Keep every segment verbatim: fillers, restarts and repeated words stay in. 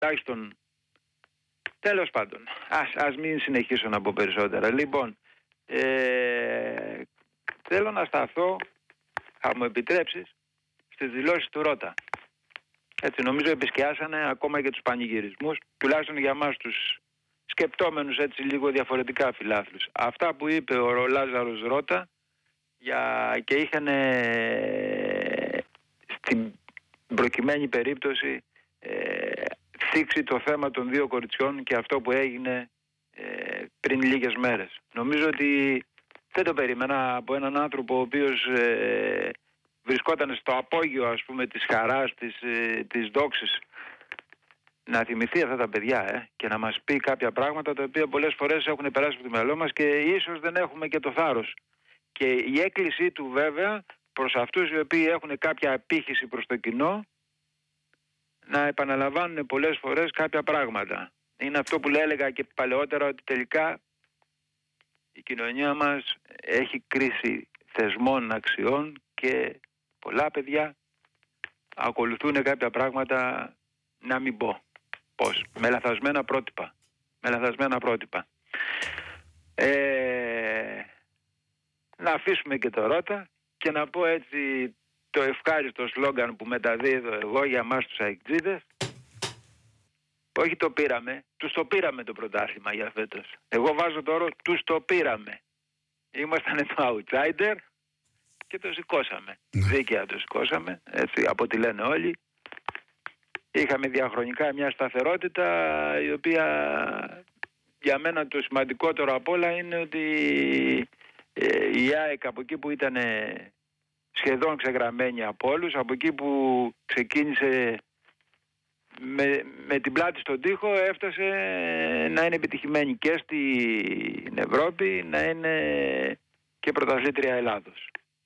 τουλάχιστον. Τέλος πάντων, ας, ας μην συνεχίσω να πω περισσότερα. Λοιπόν, ε, θέλω να σταθώ, θα μου επιτρέψεις, στις δηλώσεις του Ρώτα. Έτσι, νομίζω επισκιάσανε ακόμα και τους πανηγυρισμούς, τουλάχιστον για εμάς τους σκεπτόμενους έτσι λίγο διαφορετικά φιλάθλους. Αυτά που είπε ο Λάζαρος Ρώτα για, και είχαν ε, στην προκειμένη περίπτωση ε, θίξει το θέμα των δύο κοριτσιών και αυτό που έγινε ε, πριν λίγες μέρες. Νομίζω ότι δεν το περίμενα από έναν άνθρωπο ο οποίος ε, βρισκόταν στο απόγειο, ας πούμε, της χαράς, της, ε, της δόξης, να θυμηθεί αυτά τα παιδιά ε, και να μας πει κάποια πράγματα τα οποία πολλές φορές έχουν περάσει από το μυαλό μας και ίσως δεν έχουμε και το θάρρος. Και η έκκλησή του βέβαια προς αυτούς οι οποίοι έχουν κάποια απήχηση προς το κοινό να επαναλαμβάνουν πολλές φορές κάποια πράγματα. Είναι αυτό που έλεγα και παλαιότερα, ότι τελικά η κοινωνία μας έχει κρίση θεσμών, αξιών και πολλά παιδιά ακολουθούν κάποια πράγματα, να μην πω πώς, με λαθασμένα πρότυπα. Με λαθασμένα πρότυπα. Ε, να αφήσουμε και το Ρώτα και να πω έτσι το ευχάριστο σλόγγαν που μεταδίδω εγώ για εμάς τους αεκτζίδες. Όχι το πήραμε, τους το πήραμε το πρωτάθλημα για φέτος. Εγώ βάζω το όρο τους το πήραμε. Ήμασταν το outsider και το σηκώσαμε. Ναι. Δίκαια το σηκώσαμε, έτσι από ό,τι λένε όλοι. Είχαμε διαχρονικά μια σταθερότητα η οποία για μένα το σημαντικότερο απ' όλα είναι ότι ε, η ΑΕΚ από εκεί που ήταν σχεδόν ξεγραμμένη από όλους, από εκεί που ξεκίνησε με, με την πλάτη στον τοίχο, έφτασε να είναι επιτυχημένη και στην Ευρώπη, να είναι και πρωταθλήτρια Ελλάδος.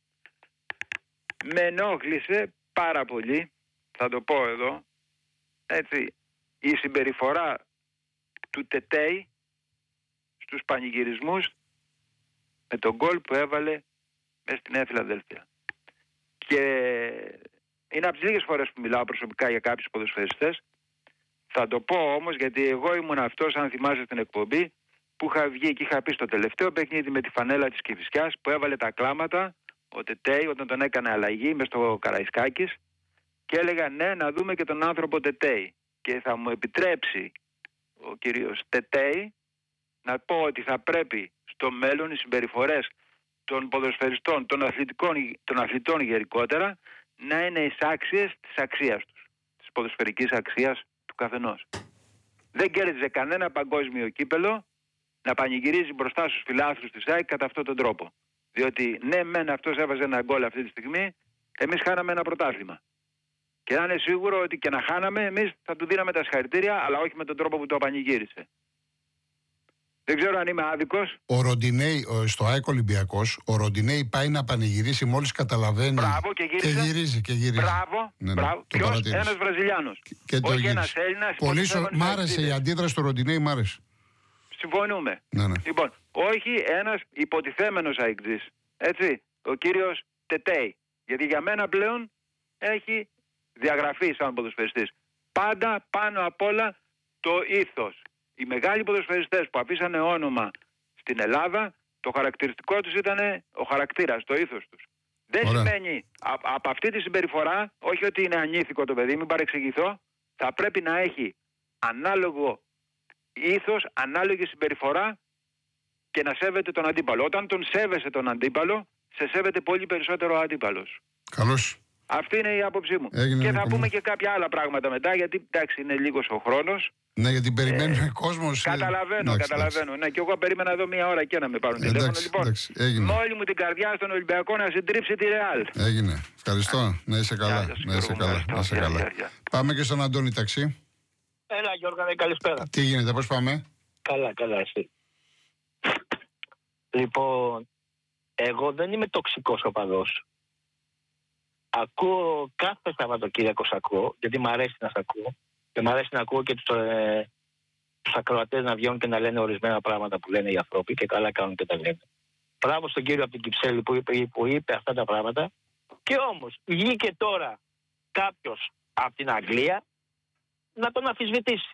Με ενόχλησε πάρα πολύ, θα το πω εδώ, έτσι, η συμπεριφορά του Τετέι στους πανηγυρισμούς με τον γκολ που έβαλε μέσα στη Νέα Φιλαδέλφια. Και είναι από τις λίγες φορές που μιλάω προσωπικά για κάποιους ποδοσφαιριστές. Θα το πω όμως γιατί εγώ ήμουν αυτός, αν θυμάσαι στην εκπομπή, που είχα βγει και είχα πει στο τελευταίο παιχνίδι με τη φανέλα της Κηφισιάς που έβαλε τα κλάματα ο Τετέι όταν τον έκανε αλλαγή μες στο Καραϊσκάκης και έλεγα ναι, να δούμε και τον άνθρωπο Τετέι. Και θα μου επιτρέψει ο κύριος Τετέι να πω ότι θα πρέπει στο μέλλον οι συμπεριφορές των ποδοσφαιριστών, των, των αθλητών γενικότερα, να είναι εισάξιες της αξίας τους, της ποδοσφαιρικής αξίας του καθενός. Δεν κέρδιζε κανένα παγκόσμιο κύπελο να πανηγυρίζει μπροστά στους φιλάθλους της ΑΕΚ κατά αυτόν τον τρόπο. Διότι ναι, μεν αυτός έβαζε ένα γκολ αυτή τη στιγμή, εμείς χάναμε ένα πρωτάθλημα. Και να είναι σίγουρο ότι και να χάναμε, εμείς θα του δίναμε τα συγχαρητήρια, αλλά όχι με τον τρόπο που το πανηγύρισε. Δεν ξέρω αν είμαι άδικος. Ο Ροντινέι, στο ΑΕΚ Ολυμπιακός, ο Ροντινέι πάει να πανηγυρίσει μόλις καταλαβαίνει. Μπράβο, και, και γυρίζει. Και γυρίζει. Μπράβο, ναι, ναι, μπράβο. Ποιος? Ένας Βραζιλιάνος. Και, και όχι ένας Έλληνας. Πολύ σω... Μ' άρεσε η αντίδραση του Ροντινέι, μ' άρεσε. Συμφωνούμε. Ναι, ναι. Λοιπόν, όχι ένας υποτιθέμενος αεκτζής. Έτσι, ο κύριος Τετέι. Γιατί για μένα πλέον έχει διαγραφεί σαν ποδοσφαιριστής. Πάντα πάνω απ' όλα το ήθος. Οι μεγάλοι ποδοσφαιριστές που αφήσανε όνομα στην Ελλάδα, το χαρακτηριστικό τους ήταν ο χαρακτήρας, το ήθος τους. Δεν Ωραία. σημαίνει α, από αυτή τη συμπεριφορά, όχι ότι είναι ανήθικο το παιδί, μην παρεξηγηθώ, θα πρέπει να έχει ανάλογο ήθος, ανάλογη συμπεριφορά και να σέβεται τον αντίπαλο. Όταν τον σέβεσαι τον αντίπαλο, σε σέβεται πολύ περισσότερο ο αντίπαλος. Καλώς. Αυτή είναι η άποψή μου. Έγινε και θα λοιπόν. πούμε και κάποια άλλα πράγματα μετά, γιατί εντάξει είναι λίγος ο χρόνος. Ναι, γιατί περιμένει ε, κόσμος. Καταλαβαίνω, εντάξει, καταλαβαίνω. Εντάξει. Ναι, και εγώ περίμενα εδώ μία ώρα και να με πάρουν τηλέφωνο. Λοιπόν, εντάξει, έγινε. Με όλη μου την καρδιά στον Ολυμπιακό να συντρίψει τη Ρεάλ. Έγινε. Ευχαριστώ. Να είσαι καλά. Να είσαι καλά. Να είσαι καλά. Για, για. Πάμε και στον Αντώνη Ταξί. Έλα, Γιώργα, καλησπέρα. Τι γίνεται, πώς πάμε? Καλά, καλά, εσύ. Λοιπόν, εγώ δεν είμαι τοξικός οπαδός. Ακούω κάθε Σαββατοκύριακο, ακούω, γιατί μου αρέσει να σ' ακούω. Και μου αρέσει να ακούω και τους, ε, τους ακροατές να βγαίνουν και να λένε ορισμένα πράγματα που λένε οι άνθρωποι και καλά κάνουν και τα λένε. Μπράβο στον κύριο από την Κυψέλη που είπε, που είπε αυτά τα πράγματα. Και όμως βγήκε τώρα κάποιος από την Αγγλία να τον αμφισβητήσει.